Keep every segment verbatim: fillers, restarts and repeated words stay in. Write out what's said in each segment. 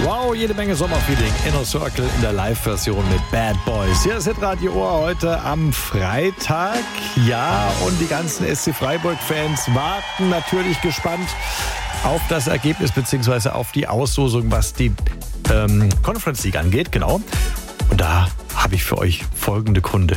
Wow, jede Menge Sommerfeeling. Inner Circle in der Live-Version mit Bad Boys. Hier ist Hitradio Ohr heute am Freitag. Ja, und die ganzen S C Freiburg-Fans warten natürlich gespannt auf das Ergebnis bzw. auf die Auslosung, was die ähm, Conference League angeht. Genau. Und da habe ich für euch folgende Kunde.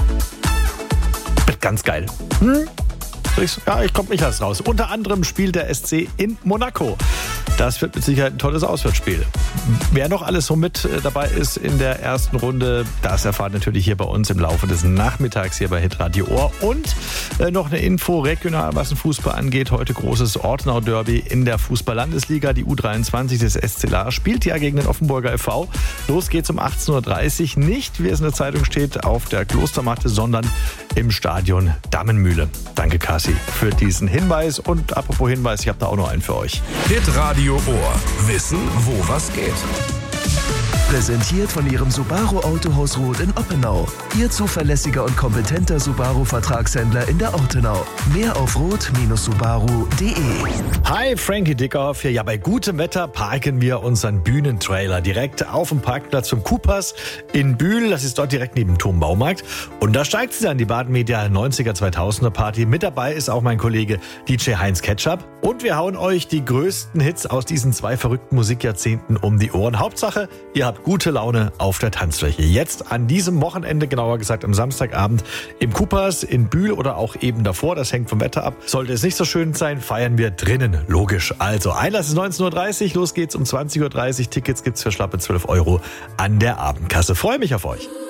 Wird ganz geil. Hm? Ja, ich komme nicht erst raus. Unter anderem spielt der S C in Monaco. Das wird mit Sicherheit ein tolles Auswärtsspiel. Wer noch alles so mit dabei ist in der ersten Runde, das erfahrt natürlich hier bei uns im Laufe des Nachmittags hier bei Hitradio Ohr. Und äh, noch eine Info regional, was den Fußball angeht. Heute großes Ortenau-Derby in der Fußball-Landesliga. Die U dreiundzwanzig des S C Lahr spielt ja gegen den Offenburger F V. Los geht's um achtzehn Uhr dreißig. Nicht, wie es in der Zeitung steht, auf der Klostermatte, sondern im Stadion Dammenmühle. Danke, Kassi, für diesen Hinweis. Und apropos Hinweis, ich habe da auch noch einen für euch. Hitradio Ohr. Wissen, wo was geht. Präsentiert von Ihrem Subaru Autohaus Roth in Oppenau. Ihr zuverlässiger und kompetenter Subaru-Vertragshändler in der Ortenau. Mehr auf roth Subaru punkt de. Hi, Frankie Dickhoff hier. Ja, bei gutem Wetter parken wir unseren Bühnentrailer direkt auf dem Parkplatz vom Coopers in Bühl. Das ist dort direkt neben dem Turmbaumarkt. Und da steigt sie dann, die Baden-Media neunziger zweitausender Party. Mit dabei ist auch mein Kollege D J Heinz Ketchup. Und wir hauen euch die größten Hits aus diesen zwei verrückten Musikjahrzehnten um die Ohren. Hauptsache, ihr habt gute Laune auf der Tanzfläche. Jetzt an diesem Wochenende, genauer gesagt am Samstagabend, im Coopers in Bühl oder auch eben davor, das hängt vom Wetter ab. Sollte es nicht so schön sein, feiern wir drinnen, logisch. Also Einlass ist neunzehn Uhr dreißig, los geht's um zwanzig Uhr dreißig. Tickets gibt's für schlappe zwölf Euro an der Abendkasse. Freue mich auf euch.